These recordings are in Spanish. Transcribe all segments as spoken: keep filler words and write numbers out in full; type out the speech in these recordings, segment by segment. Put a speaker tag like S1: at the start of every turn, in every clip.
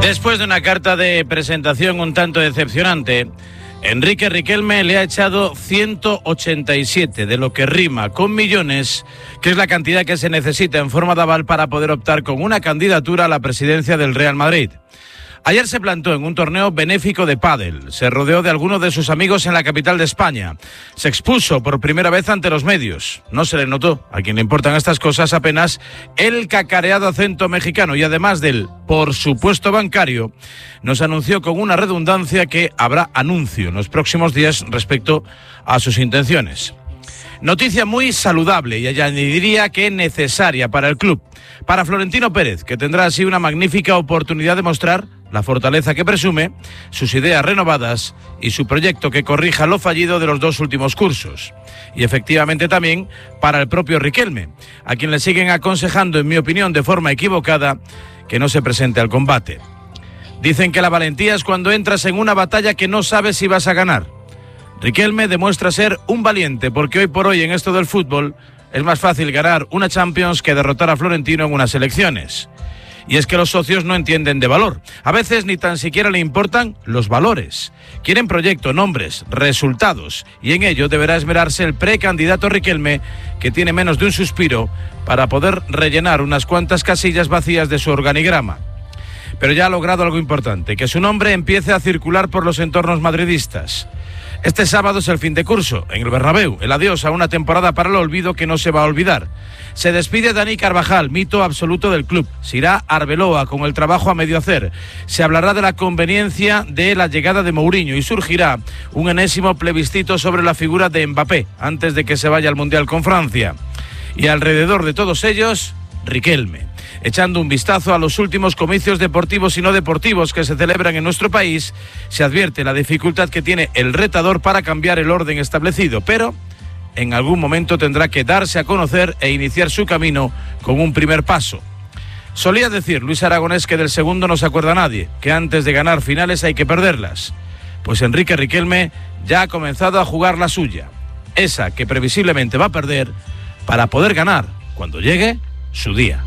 S1: Después de una carta de presentación un tanto decepcionante, Enrique Riquelme le ha echado ciento ochenta y siete, de lo que rima con millones, que es la cantidad que se necesita en forma de aval para poder optar con una candidatura a la presidencia del Real Madrid. Ayer se plantó en un torneo benéfico de pádel, se rodeó de algunos de sus amigos en la capital de España, se expuso por primera vez ante los medios. No se le notó, a quien le importan estas cosas, apenas el cacareado acento mexicano, y además del por supuesto bancario, nos anunció con una redundancia que habrá anuncio en los próximos días respecto a sus intenciones. Noticia muy saludable y añadiría que necesaria para el club, para Florentino Pérez, que tendrá así una magnífica oportunidad de mostrar la fortaleza que presume, sus ideas renovadas y su proyecto que corrija lo fallido de los dos últimos cursos. Y efectivamente también para el propio Riquelme, a quien le siguen aconsejando, en mi opinión, de forma equivocada, que no se presente al combate. Dicen que la valentía es cuando entras en una batalla que no sabes si vas a ganar. Riquelme demuestra ser un valiente, porque hoy por hoy en esto del fútbol es más fácil ganar una Champions que derrotar a Florentino en unas elecciones. Y es que los socios no entienden de valor. A veces ni tan siquiera le importan los valores. Quieren proyecto, nombres, resultados. Y en ello deberá esmerarse el precandidato Riquelme, que tiene menos de un suspiro para poder rellenar unas cuantas casillas vacías de su organigrama. Pero ya ha logrado algo importante, que su nombre empiece a circular por los entornos madridistas. Este sábado es el fin de curso, en el Bernabéu, el adiós a una temporada para el olvido que no se va a olvidar. Se despide Dani Carvajal, mito absoluto del club. Se irá Arbeloa con el trabajo a medio hacer. Se hablará de la conveniencia de la llegada de Mourinho y surgirá un enésimo plebiscito sobre la figura de Mbappé antes de que se vaya al Mundial con Francia. Y alrededor de todos ellos, Riquelme. Echando un vistazo a los últimos comicios deportivos y no deportivos que se celebran en nuestro país, se advierte la dificultad que tiene el retador para cambiar el orden establecido, pero en algún momento tendrá que darse a conocer e iniciar su camino con un primer paso. Solía decir Luis Aragonés que del segundo no se acuerda nadie, que antes de ganar finales hay que perderlas. Pues Enrique Riquelme ya ha comenzado a jugar la suya, esa que previsiblemente va a perder para poder ganar cuando llegue su día.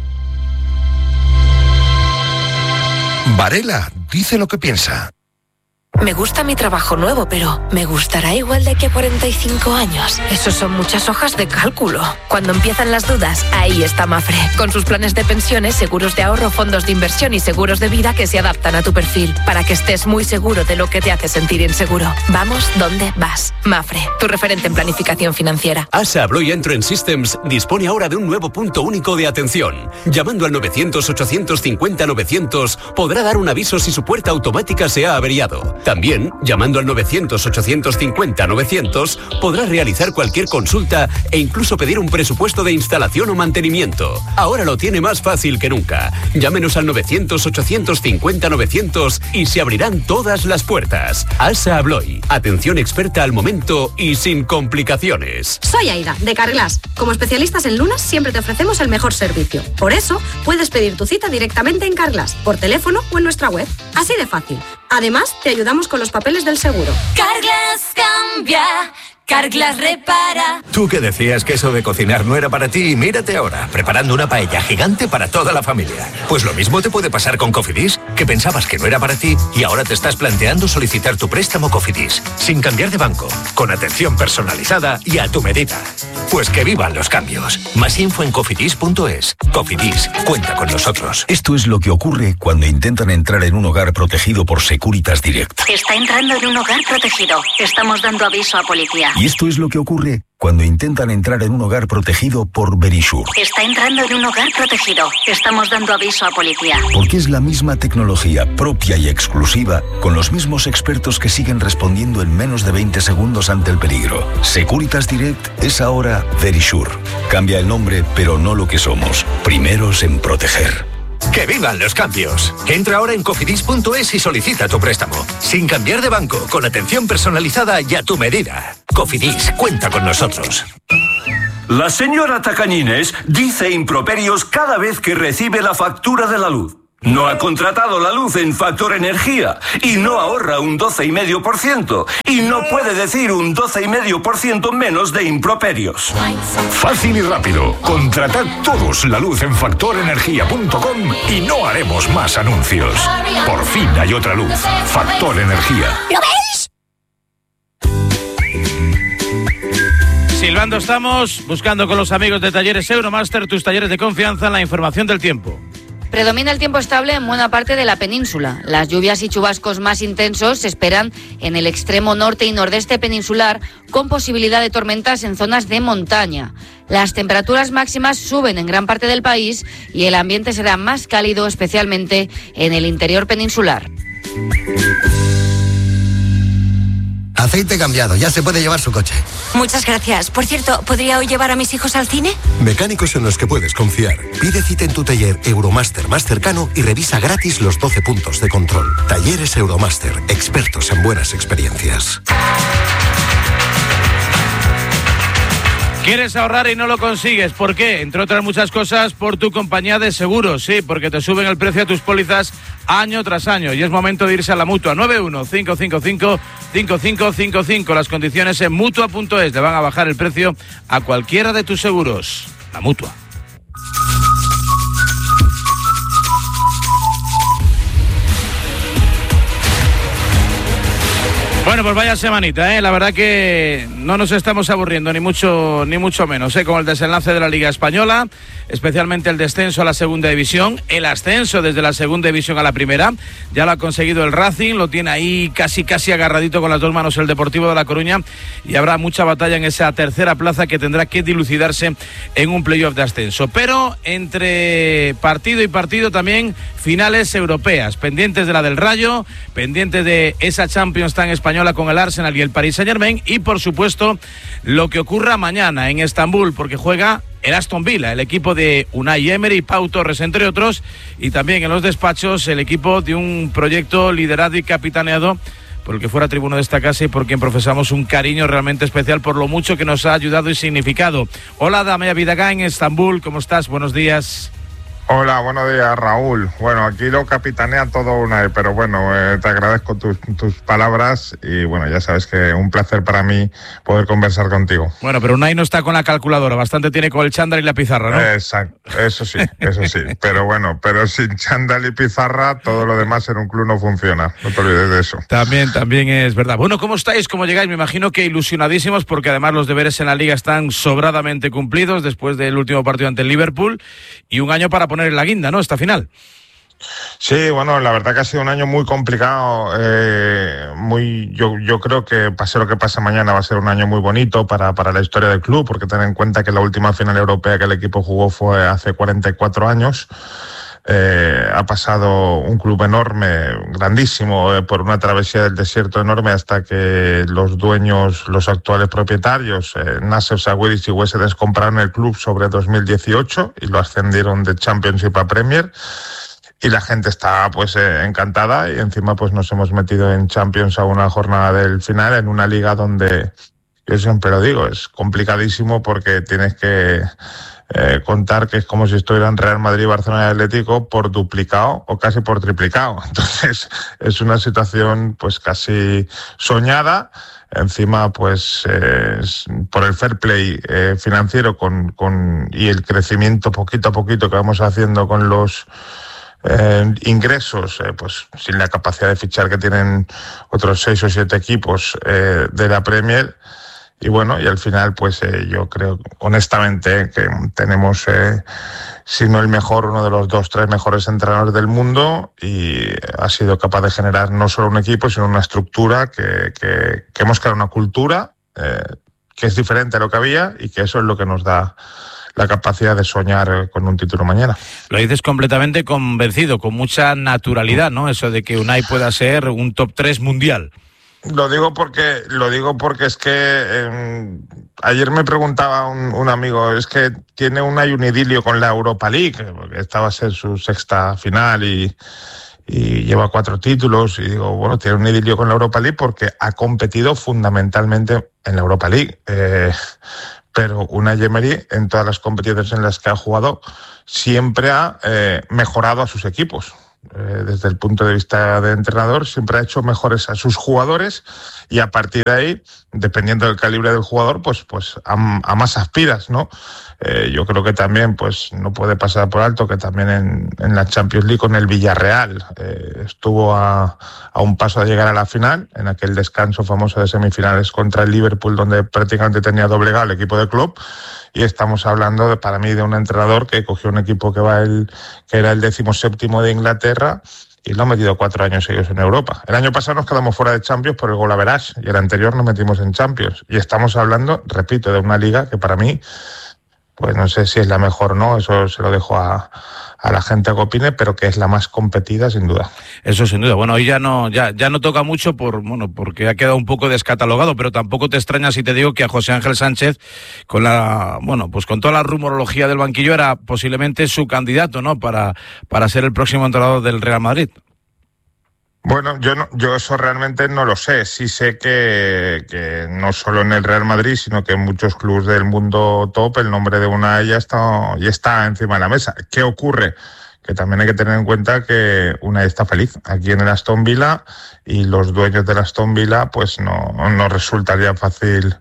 S2: Varela dice lo que piensa.
S3: Me gusta mi trabajo nuevo, pero ¿me gustará igual de aquí a cuarenta y cinco años? Eso son muchas hojas de cálculo. Cuando empiezan las dudas, ahí está Mafre. Con sus planes de pensiones, seguros de ahorro, fondos de inversión y seguros de vida que se adaptan a tu perfil, para que estés muy seguro de lo que te hace sentir inseguro. Vamos donde vas. Mafre, tu referente en planificación financiera.
S4: ASA Abloy Entrance Systems dispone ahora de un nuevo punto único de atención. Llamando al novecientos ochocientos cincuenta novecientos podrá dar un aviso si su puerta automática se ha averiado. También, llamando al novecientos ochocientos cincuenta novecientos, podrás realizar cualquier consulta e incluso pedir un presupuesto de instalación o mantenimiento. Ahora lo tiene más fácil que nunca. Llámenos al novecientos ochocientos cincuenta novecientos y se abrirán todas las puertas. ASA Abloy, atención experta al momento y sin complicaciones.
S5: Soy Aida, de Carglass. Como especialistas en lunas siempre te ofrecemos el mejor servicio. Por eso, puedes pedir tu cita directamente en Carglass, por teléfono o en nuestra web. Así de fácil. Además, te ayudamos con los papeles del seguro.
S6: Carglass cambia, Carglass repara.
S2: Tú que decías que eso de cocinar no era para ti, mírate ahora, preparando una paella gigante para toda la familia. Pues lo mismo te puede pasar con Cofidis, que pensabas que no era para ti y ahora te estás planteando solicitar tu préstamo Cofidis, sin cambiar de banco, con atención personalizada y a tu medida. Pues que vivan los cambios. Más info en cofidis punto es. Cofidis, cuenta con nosotros.
S7: Esto es lo que ocurre cuando intentan entrar en un hogar protegido por Securitas Direct.
S8: Está entrando en un hogar protegido. Estamos dando aviso a policía.
S7: Y esto es lo que ocurre cuando intentan entrar en un hogar protegido por Verisure.
S8: Está entrando en un hogar protegido. Estamos dando aviso a policía.
S7: Porque es la misma tecnología propia y exclusiva, con los mismos expertos que siguen respondiendo en menos de veinte segundos ante el peligro. Securitas Direct es ahora Verisure. Cambia el nombre, pero no lo que somos. Primeros en proteger.
S2: ¡Que vivan los cambios! Entra ahora en cofidis punto es y solicita tu préstamo. Sin cambiar de banco, con atención personalizada y a tu medida. Cofidis, cuenta con nosotros.
S9: La señora Tacañines dice improperios cada vez que recibe la factura de la luz. No ha contratado la luz en Factor Energía y no ahorra un doce coma cinco por ciento y no puede decir un doce coma cinco por ciento menos de improperios.
S10: Fácil y rápido. Contratad todos la luz en factor energía punto com y no haremos más anuncios. Por fin hay otra luz. Factor Energía.
S1: ¿Lo veis? Silbando estamos, buscando con los amigos de Talleres Euromaster, tus talleres de confianza en la información del tiempo.
S11: Predomina el tiempo estable en buena parte de la península. Las lluvias y chubascos más intensos se esperan en el extremo norte y nordeste peninsular, con posibilidad de tormentas en zonas de montaña. Las temperaturas máximas suben en gran parte del país y el ambiente será más cálido, especialmente en el interior peninsular.
S12: Aceite cambiado, ya se puede llevar su coche.
S13: Muchas gracias. Por cierto, ¿podría hoy llevar a mis hijos al cine?
S14: Mecánicos en los que puedes confiar. Pide cita en tu taller Euromaster más cercano y revisa gratis los doce puntos de control. Talleres Euromaster, expertos en buenas experiencias.
S1: ¿Quieres ahorrar y no lo consigues? ¿Por qué? Entre otras muchas cosas, por tu compañía de seguros, sí, porque te suben el precio a tus pólizas año tras año y es momento de irse a la Mutua. Nueve uno cinco cinco cinco cinco cinco cinco cinco. Las condiciones en Mutua punto es. Le van a bajar el precio a cualquiera de tus seguros. La Mutua. Bueno, pues vaya semanita, ¿eh? La verdad que no nos estamos aburriendo, ni mucho ni mucho menos, ¿eh? Con el desenlace de la Liga Española, especialmente el descenso a la segunda división, el ascenso desde la segunda división a la primera, ya lo ha conseguido el Racing, lo tiene ahí casi casi agarradito con las dos manos el Deportivo de La Coruña y habrá mucha batalla en esa tercera plaza que tendrá que dilucidarse en un playoff de ascenso. Pero entre partido y partido también finales europeas, pendientes de la del Rayo, pendientes de esa Champions tan española con el Arsenal y el Paris Saint-Germain y por supuesto lo que ocurra mañana en Estambul, porque juega el Aston Villa, el equipo de Unai Emery, Pau Torres entre otros, y también en los despachos el equipo de un proyecto liderado y capitaneado por el que fuera tribuno de esta casa y por quien profesamos un cariño realmente especial por lo mucho que nos ha ayudado y significado. Hola Damea Vidagá en Estambul, ¿cómo estás? Buenos días.
S15: Hola, buenos días, Raúl. Bueno, aquí lo capitanea todo Unai, pero bueno, eh, te agradezco tus, tus palabras y bueno, ya sabes que un placer para mí poder conversar contigo.
S1: Bueno, pero Unai no está con la calculadora, bastante tiene con el chándal y la pizarra, ¿no?
S15: Exacto, eso sí, eso sí, pero bueno, pero sin chándal y pizarra todo lo demás en un club no funciona, no te olvides de eso.
S1: También, también es verdad. Bueno, ¿cómo estáis? ¿Cómo llegáis? Me imagino que ilusionadísimos porque además los deberes en la Liga están sobradamente cumplidos después del último partido ante el Liverpool y un año para poner en la guinda, ¿no? Esta final.
S15: Sí, bueno, la verdad que ha sido un año muy complicado, eh, muy, yo, yo creo que pase lo que pase mañana va a ser un año muy bonito para, para la historia del club, porque ten en cuenta que la última final europea que el equipo jugó fue hace cuarenta y cuatro años. Eh, ha pasado un club enorme, grandísimo, eh, por una travesía del desierto enorme hasta que los dueños, los actuales propietarios, eh, Nasser Sawiris y Wesedes compraron el club sobre dos mil dieciocho y lo ascendieron de Championship a Premier. Y la gente está pues eh, encantada y encima pues nos hemos metido en Champions a una jornada del final en una liga donde, yo siempre lo digo, es complicadísimo porque tienes que Eh, contar que es como si estuvieran Real Madrid, Barcelona y Atlético por duplicado o casi por triplicado. Entonces es una situación pues casi soñada. Encima pues eh, por el fair play eh, financiero con, con y el crecimiento poquito a poquito que vamos haciendo con los Eh, ingresos, eh, pues sin la capacidad de fichar que tienen otros seis o siete equipos eh, de la Premier. Y bueno, y al final, pues eh, yo creo, honestamente, que tenemos, eh, si no el mejor, uno de los dos, tres mejores entrenadores del mundo y ha sido capaz de generar no solo un equipo, sino una estructura que, que, que hemos creado una cultura eh, que es diferente a lo que había y que eso es lo que nos da la capacidad de soñar con un título mañana.
S1: Lo dices completamente convencido, con mucha naturalidad, ¿no? Eso de que Unai pueda ser un top tres mundial.
S15: Lo digo porque lo digo porque es que eh, ayer me preguntaba un, un amigo, es que tiene un hay un idilio con la Europa League, porque esta va a ser su sexta final y, y lleva cuatro títulos y digo, bueno, tiene un idilio con la Europa League porque ha competido fundamentalmente en la Europa League. Eh, pero Unai Emery en todas las competiciones en las que ha jugado siempre ha eh, mejorado a sus equipos. eh, desde el punto de vista de entrenador, siempre ha hecho mejores a sus jugadores y a partir de ahí, dependiendo del calibre del jugador, pues, pues a, a más aspiras, ¿no? Eh, yo creo que también pues no puede pasar por alto que también en, en la Champions League con el Villarreal eh, estuvo a, a un paso de llegar a la final, en aquel descanso famoso de semifinales contra el Liverpool, donde prácticamente tenía doblegado el equipo de Klopp. Y estamos hablando, de, para mí, de un entrenador que cogió un equipo que va el que era el decimoséptimo de Inglaterra y lo ha metido cuatro años seguidos en Europa. El año pasado nos quedamos fuera de Champions por el gol average y el anterior nos metimos en Champions. Y estamos hablando, repito, de una liga que para mí, pues no sé si es la mejor o no, eso se lo dejo a, a la gente que opine, pero que es la más competida sin duda.
S1: Eso sin duda. Bueno, hoy ya no, ya, ya no toca mucho por, bueno, porque ha quedado un poco descatalogado, pero tampoco te extraña si te digo que a José Ángel Sánchez, con la, bueno, pues con toda la rumorología del banquillo, era posiblemente su candidato, ¿no? Para, para ser el próximo entrenador del Real Madrid.
S15: Bueno, yo no, yo eso realmente no lo sé. Sí sé que, que no solo en el Real Madrid, sino que en muchos clubes del mundo top el nombre de Unai ya está, ya está encima de la mesa. ¿Qué ocurre? Que también hay que tener en cuenta que Unai está feliz aquí en el Aston Villa y los dueños del Aston Villa pues no, no resultaría fácil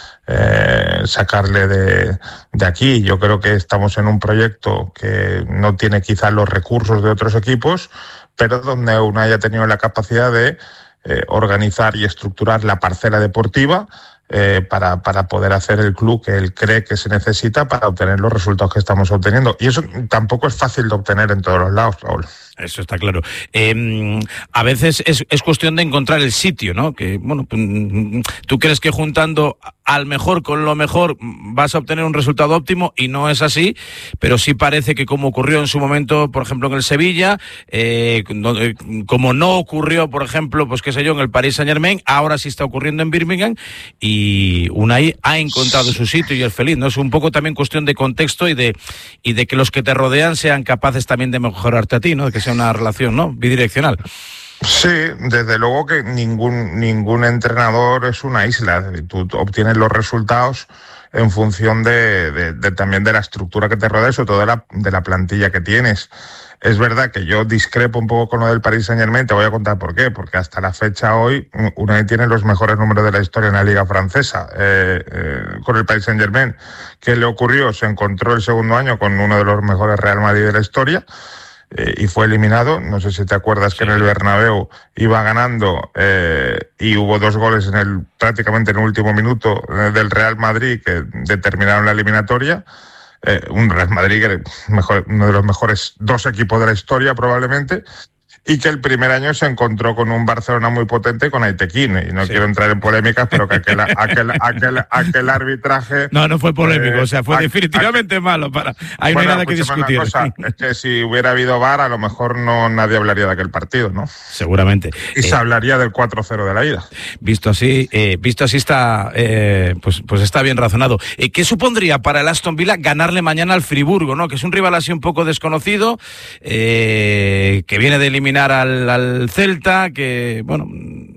S15: eh, sacarle de, de aquí. Yo creo que estamos en un proyecto que no tiene quizás los recursos de otros equipos, pero donde Unai ha tenido la capacidad de eh, organizar y estructurar la parcela deportiva eh, para, para poder hacer el club que él cree que se necesita para obtener los resultados que estamos obteniendo. Y eso tampoco es fácil de obtener en todos los lados, Raúl.
S1: Eso está claro. Eh, a veces es, es cuestión de encontrar el sitio, ¿no? Que, bueno, tú crees que juntando al mejor con lo mejor vas a obtener un resultado óptimo y no es así, pero sí parece que como ocurrió en su momento, por ejemplo, en el Sevilla, eh, como no ocurrió, por ejemplo, pues qué sé yo, en el Paris Saint-Germain, ahora sí está ocurriendo en Birmingham y Unai ha encontrado su sitio y es feliz, ¿no? Es un poco también cuestión de contexto y de, y de que los que te rodean sean capaces también de mejorarte a ti, ¿no? De que sea una relación, ¿no? Bidireccional.
S15: Sí, desde luego que ningún ningún entrenador es una isla. Tú obtienes los resultados en función de, de, de también de la estructura que te rodea, sobre todo de la, de la plantilla que tienes. Es verdad que yo discrepo un poco con lo del Paris Saint-Germain, te voy a contar por qué, porque hasta la fecha hoy Unai tiene los mejores números de la historia en la Liga Francesa. Eh, eh, con el Paris Saint-Germain, ¿qué le ocurrió? Se encontró el segundo año con uno de los mejores Real Madrid de la historia, Eh, y fue eliminado. No sé si te acuerdas que en el Bernabéu iba ganando eh, y hubo dos goles en el prácticamente en el último minuto eh, del Real Madrid que determinaron la eliminatoria. Eh, un Real Madrid que mejor, uno de los mejores dos equipos de la historia probablemente, y que el primer año se encontró con un Barcelona muy potente con Aitequín, y no sí. quiero entrar en polémicas, pero que aquel, aquel, aquel, aquel arbitraje...
S1: No, no fue polémico, eh, o sea, fue a, definitivamente a, malo. Para... Ahí bueno, no hay nada que discutir.
S15: Cosa, es que si hubiera habido V A R, a lo mejor no nadie hablaría de aquel partido, ¿no?
S1: Seguramente.
S15: Y eh, se hablaría del cuatro cero de la ida.
S1: Visto así, eh, visto así está, eh, pues, pues está bien razonado. Eh, ¿Qué supondría para el Aston Villa ganarle mañana al Friburgo, ¿no? Que es un rival así un poco desconocido, eh, que viene de eliminar Al, al Celta, que bueno,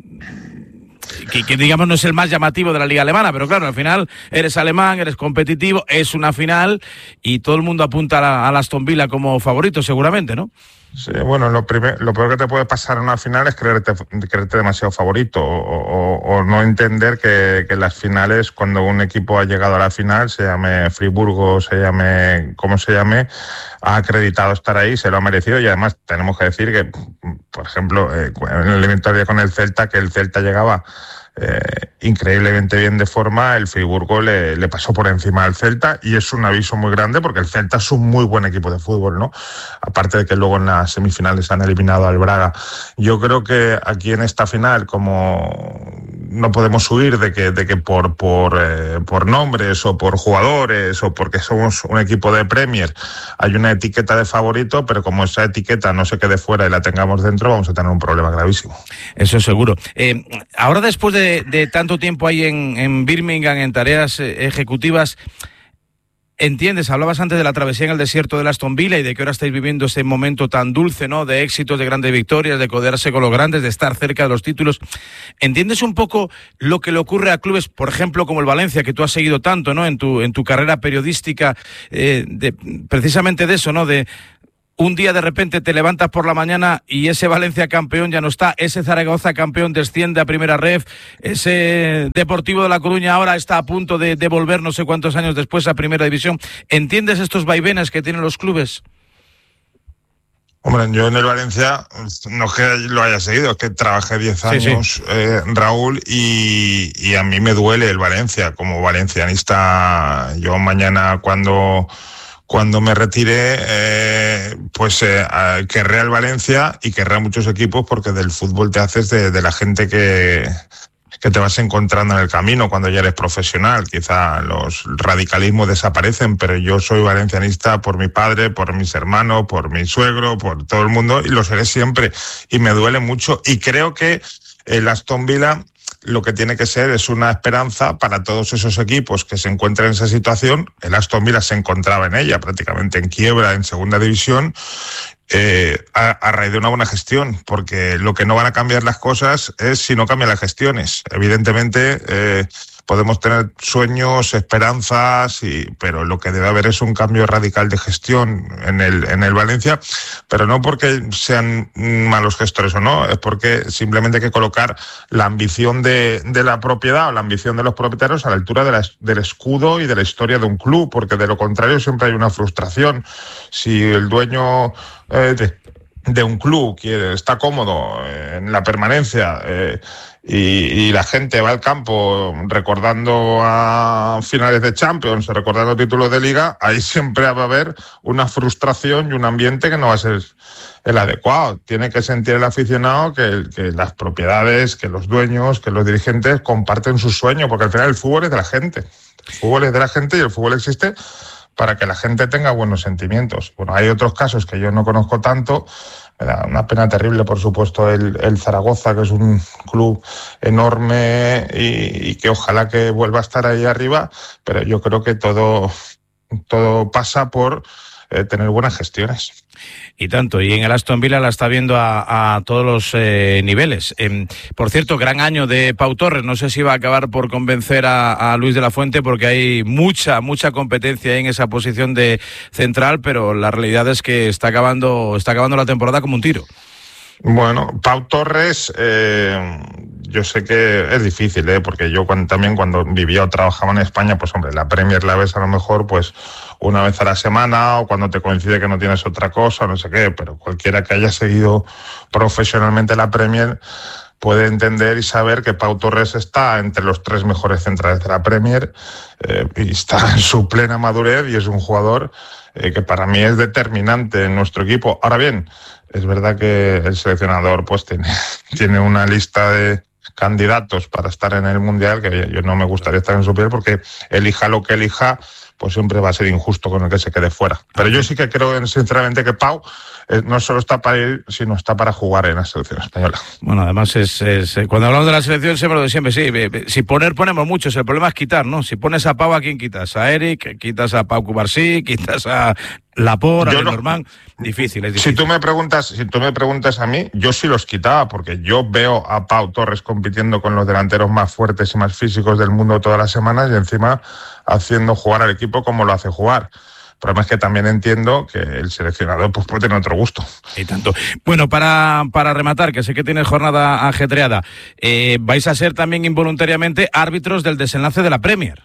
S1: que, que digamos no es el más llamativo de la liga alemana, pero claro, al final eres alemán, eres competitivo, es una final y todo el mundo apunta a la, a la Aston Villa como favorito seguramente, ¿no?
S15: Sí, bueno, lo, primer, lo peor que te puede pasar en una final es creerte, creerte demasiado favorito o, o, o no entender que, que las finales, cuando un equipo ha llegado a la final, se llame Friburgo, se llame como se llame, ha acreditado estar ahí, se lo ha merecido. Y además tenemos que decir que, por ejemplo, eh, en el eliminatoria con el Celta, que el Celta llegaba Eh, increíblemente bien de forma, el Friburgo le, le pasó por encima al Celta y es un aviso muy grande porque el Celta es un muy buen equipo de fútbol, ¿no? Aparte de que luego en las semifinales han eliminado al Braga. Yo creo que aquí en esta final, como no podemos huir de que, de que por, por, eh, por nombres o por jugadores o porque somos un equipo de Premier hay una etiqueta de favorito, pero como esa etiqueta no se quede fuera y la tengamos dentro, vamos a tener un problema gravísimo.
S1: Eso seguro. Eh, ahora después de De, de tanto tiempo ahí en, en Birmingham, en tareas eh, ejecutivas, entiendes, hablabas antes de la travesía en el desierto de Aston Villa y de que ahora estáis viviendo ese momento tan dulce, ¿no? De éxitos, de grandes victorias, de codearse con los grandes, de estar cerca de los títulos. ¿Entiendes un poco lo que le ocurre a clubes, por ejemplo, como el Valencia, que tú has seguido tanto, ¿no? En tu, en tu carrera periodística, eh, de, precisamente de eso, ¿no? De un día de repente te levantas por la mañana y ese Valencia campeón ya no está, ese Zaragoza campeón desciende a Primera Ref, ese Deportivo de La Coruña ahora está a punto de, de volver no sé cuántos años después a Primera División. ¿Entiendes estos vaivenes que tienen los clubes?
S15: Hombre, yo en el Valencia, no es que lo haya seguido, es que trabajé diez años, sí, sí. Eh, Raúl, y, y a mí me duele el Valencia. Como valencianista, yo mañana cuando, cuando me retire, eh, pues eh, querré al Valencia y querré a muchos equipos, porque del fútbol te haces de, de la gente que... que te vas encontrando en el camino cuando ya eres profesional. Quizá los radicalismos desaparecen, pero yo soy valencianista por mi padre, por mis hermanos, por mi suegro, por todo el mundo, y lo seré siempre. Y me duele mucho. Y creo que el Aston Villa lo que tiene que ser es una esperanza para todos esos equipos que se encuentran en esa situación. El Aston Villa se encontraba en ella, prácticamente en quiebra, en segunda división, Eh, a, a raíz de una buena gestión, porque lo que no van a cambiar las cosas es si no cambian las gestiones. Evidentemente eh, podemos tener sueños, esperanzas, y, pero lo que debe haber es un cambio radical de gestión en el, en el Valencia, pero no porque sean malos gestores o no, es porque simplemente hay que colocar la ambición de, de la propiedad o la ambición de los propietarios a la altura de la, del escudo y de la historia de un club, porque de lo contrario siempre hay una frustración. Si el dueño eh, de, de un club que está cómodo en la permanencia eh, y, y la gente va al campo recordando a finales de Champions, recordando títulos de Liga, ahí siempre va a haber una frustración y un ambiente que no va a ser el adecuado. Tiene que sentir el aficionado que, que las propiedades, que los dueños, que los dirigentes comparten su sueño, porque al final el fútbol es de la gente. El fútbol es de la gente y el fútbol existe para que la gente tenga buenos sentimientos. Bueno, hay otros casos que yo no conozco tanto. Me da una pena terrible, por supuesto, el, el Zaragoza, que es un club enorme y, y que ojalá que vuelva a estar ahí arriba, pero yo creo que todo, todo pasa por eh, tener buenas gestiones.
S1: Y tanto, y en el Aston Villa la está viendo a, a todos los eh, niveles. Eh, por cierto, gran año de Pau Torres, no sé si va a acabar por convencer a, a Luis de la Fuente, porque hay mucha, mucha competencia en esa posición de central, pero la realidad es que está acabando, está acabando la temporada como un tiro.
S15: Bueno, Pau Torres, eh, yo sé que es difícil, ¿eh? Porque yo cuando, también cuando vivía o trabajaba en España, pues hombre, la Premier la ves a lo mejor pues una vez a la semana o cuando te coincide que no tienes otra cosa, no sé qué, pero cualquiera que haya seguido profesionalmente la Premier puede entender y saber que Pau Torres está entre los tres mejores centrales de la Premier eh, y está en su plena madurez y es un jugador eh, que para mí es determinante en nuestro equipo. Ahora bien, es verdad que el seleccionador pues tiene, tiene una lista de candidatos para estar en el Mundial que yo no me gustaría estar en su piel, porque elija lo que elija, pues siempre va a ser injusto con el que se quede fuera. Pero yo sí que creo sinceramente que Pau eh, no solo está para ir, sino está para jugar en la selección española.
S1: Bueno, además es, es cuando hablamos de la selección siempre lo de siempre, sí, si poner ponemos muchos, el problema es quitar, ¿no? Si pones a Pau, ¿a quién quitas? A Eric, quitas a Pau Cubarsí, quitas a Laporte, a Lenormand, no, difícil, es difícil.
S15: Si tú me preguntas, si tú me preguntas a mí, yo sí los quitaba, porque yo veo a Pau Torres compitiendo con los delanteros más fuertes y más físicos del mundo todas las semanas y encima haciendo jugar al equipo como lo hace jugar. El problema es que también entiendo que el seleccionador pues, puede tener otro gusto.
S1: Y tanto. Bueno, para, para rematar, que sé que tienes jornada ajetreada, eh, vais a ser también involuntariamente árbitros del desenlace de la Premier.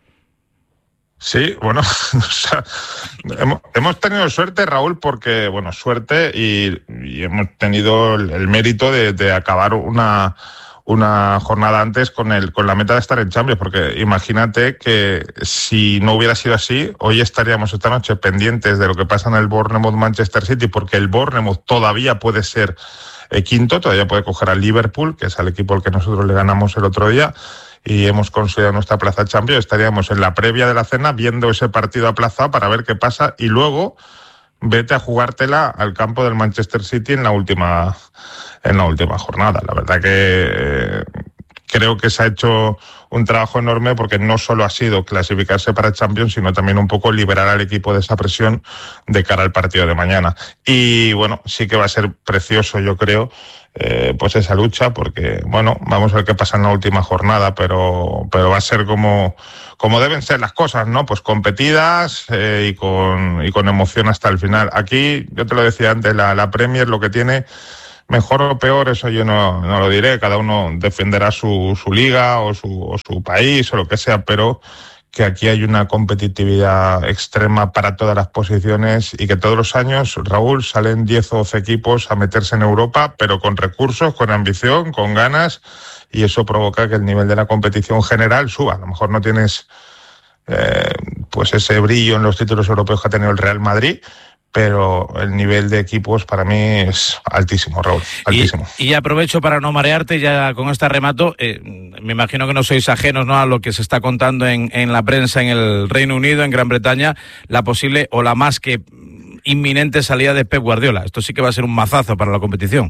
S15: Sí, bueno, o sea, hemos, hemos tenido suerte, Raúl, porque, bueno, suerte y, y hemos tenido el, el mérito de, de acabar una... una jornada antes con el con la meta de estar en Champions, porque imagínate que si no hubiera sido así, hoy estaríamos esta noche pendientes de lo que pasa en el Bournemouth-Manchester City, porque el Bournemouth todavía puede ser eh, quinto, todavía puede coger al Liverpool, que es el equipo al que nosotros le ganamos el otro día, y hemos conseguido nuestra plaza de Champions. Estaríamos en la previa de la cena viendo ese partido aplazado para ver qué pasa, y luego vete a jugártela al campo del Manchester City en la última en la última jornada. La verdad que creo que se ha hecho un trabajo enorme porque no solo ha sido clasificarse para Champions, sino también un poco liberar al equipo de esa presión de cara al partido de mañana. Y bueno, sí que va a ser precioso, yo creo, eh, pues esa lucha, porque bueno, vamos a ver qué pasa en la última jornada, pero, pero va a ser como, como deben ser las cosas, ¿no? Pues competidas eh, y con, y con emoción hasta el final. Aquí, yo te lo decía antes, la, la Premier lo que tiene, mejor o peor, eso yo no, no lo diré, cada uno defenderá su, su liga o su, o su país o lo que sea, pero que aquí hay una competitividad extrema para todas las posiciones y que todos los años, Raúl, salen diez o doce equipos a meterse en Europa, pero con recursos, con ambición, con ganas, y eso provoca que el nivel de la competición general suba. A lo mejor no tienes eh, pues ese brillo en los títulos europeos que ha tenido el Real Madrid, pero el nivel de equipos para mí es altísimo, Raúl, altísimo.
S1: Y, y aprovecho para no marearte, ya con este remato, eh, me imagino que no sois ajenos, ¿no?, a lo que se está contando en, en la prensa en el Reino Unido, en Gran Bretaña, la posible o la más que inminente salida de Pep Guardiola. Esto sí que va a ser un mazazo para la competición.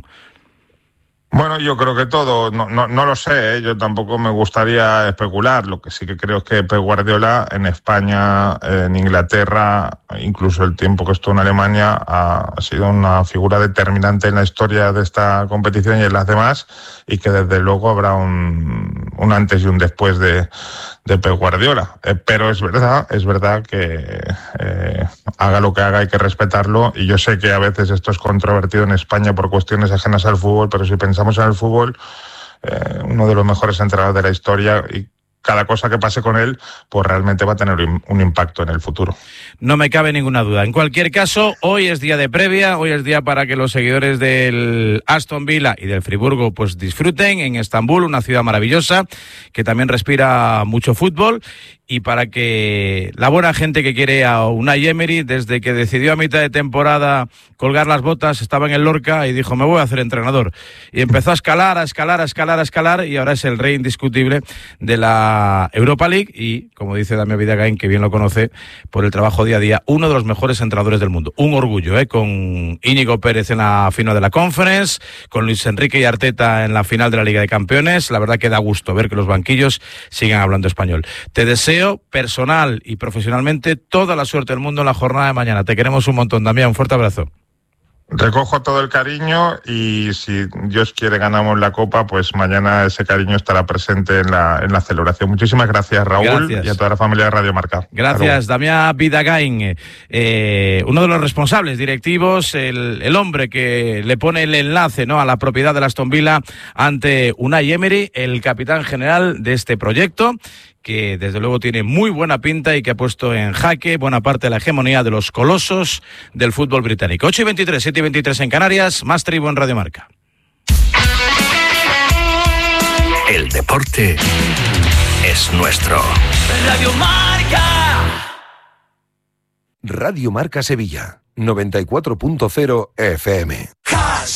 S15: Bueno, yo creo que todo, no, no, no lo sé, ¿eh? Yo tampoco me gustaría especular. Lo que sí que creo es que Pep Guardiola en España, en Inglaterra, incluso el tiempo que estuvo en Alemania, ha sido una figura determinante en la historia de esta competición y en las demás, y que desde luego habrá un, un antes y un después de, de Pep Guardiola. Eh, pero es verdad, es verdad que eh, haga lo que haga hay que respetarlo, y yo sé que a veces esto es controvertido en España por cuestiones ajenas al fútbol, pero si pensamos Pensamos en el fútbol, eh, uno de los mejores entrenadores de la historia, y cada cosa que pase con él, pues realmente va a tener un impacto en el futuro.
S1: No me cabe ninguna duda. En cualquier caso, hoy es día de previa, hoy es día para que los seguidores del Aston Villa y del Friburgo pues disfruten en Estambul, una ciudad maravillosa que también respira mucho fútbol, y para que la buena gente que quiere a Unai Emery, desde que decidió a mitad de temporada colgar las botas, estaba en el Lorca y dijo, me voy a hacer entrenador. Y empezó a escalar, a escalar, a escalar, a escalar, y ahora es el rey indiscutible de la Europa League y, como dice Damián Vidagain, que bien lo conoce por el trabajo día a día, uno de los mejores entrenadores del mundo. Un orgullo, ¿eh? Con Íñigo Pérez en la final de la Conference, con Luis Enrique y Arteta en la final de la Liga de Campeones. La verdad que da gusto ver que los banquillos sigan hablando español. Te deseo personal y profesionalmente toda la suerte del mundo en la jornada de mañana. Te queremos un montón, Damián. Un fuerte abrazo.
S15: Recojo todo el cariño, y si Dios quiere ganamos la Copa, pues mañana ese cariño estará presente en la, en la celebración. Muchísimas gracias, Raúl, gracias. Y a toda la familia de Radio Marca.
S1: Gracias, Damián Vidagain, eh, uno de los responsables directivos, el, el hombre que le pone el enlace, ¿no?, a la propiedad de la Aston Villa ante Unai Emery, el capitán general de este proyecto, que desde luego tiene muy buena pinta y que ha puesto en jaque buena parte de la hegemonía de los colosos del fútbol británico. ocho y veintitrés, siete y veintitrés en Canarias, más Tribu en Radio Marca.
S2: El deporte es nuestro.
S16: Radio Marca.
S14: Radio Marca Sevilla, noventa y cuatro punto cero F M.